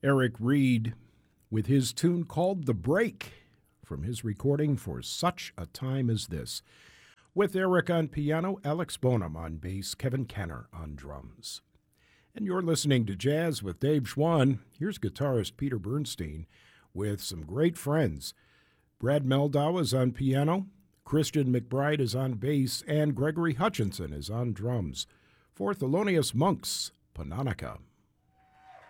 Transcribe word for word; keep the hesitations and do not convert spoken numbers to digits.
Eric Reed with his tune called The Break from his recording For Such a Time as This. With Eric on piano, Alex Bonham on bass, Kevin Kenner on drums. And you're listening to Jazz with Dave Schwann. Here's guitarist Peter Bernstein with some great friends. Brad Meldau is on piano, Christian McBride is on bass, and Gregory Hutchinson is on drums for Thelonious Monk's Panonica.